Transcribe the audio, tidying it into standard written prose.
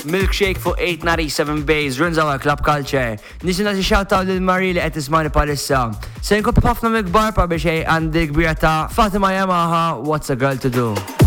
Milkshake fuq 897 Bays, runs our Club Culture. Nisina ti shout-out lil Marie li qed tismani palissa. Se nkop ħafna mikbar pa biex għandi kbira ta' Fatima Yamaha, What's a Girl to Do.